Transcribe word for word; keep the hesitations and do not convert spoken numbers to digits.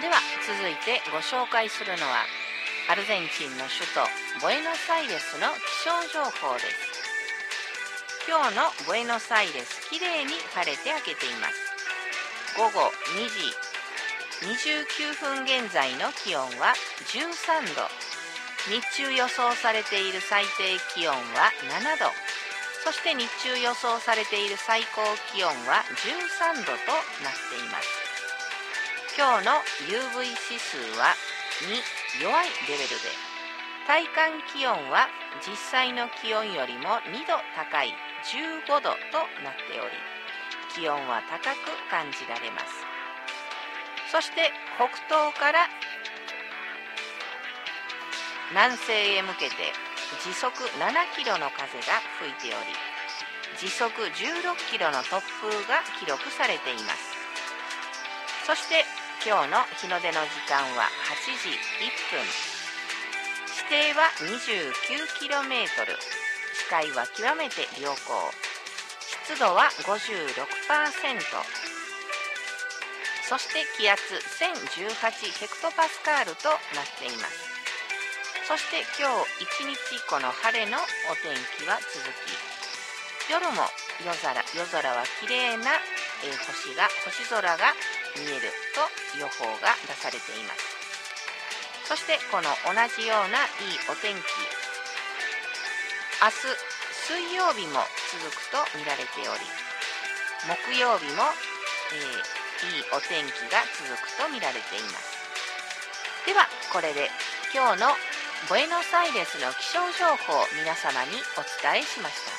では続いてご紹介するのはアルゼンチンの首都ブエノスアイレスの気象情報です。今日のブエノスアイレス、きれいに晴れて明けています。午後にじにじゅうきゅうふん現在の気温はじゅうさんど、日中予想されている最低気温はななど、そして日中予想されている最高気温はじゅうさんどとなっています。今日の ユーブイ 指数はに、弱いレベルで、体感気温は実際の気温よりもにど高いじゅうごどとなっており、気温は高く感じられます。そして北東から南西へ向けて時速ななキロの風が吹いており、時速じゅうろっキロの突風が記録されています。そして今日の日の出の時間ははちじいっぷん、視程は にじゅうきゅうキロメートル、視界は極めて良好、湿度は ごじゅうろくパーセント、そして気圧せんじゅうはちヘクトパスカールとなっています。そして今日一日この晴れのお天気は続き、夜も夜空夜空はきれいな、えー、星が星空が見えると予報が出されています。そしてこの同じようないいお天気、明日水曜日も続くと見られており、木曜日も、えー、いいお天気が続くと見られています。ではこれで今日のブエノスアイレスの気象情報を皆様にお伝えしました。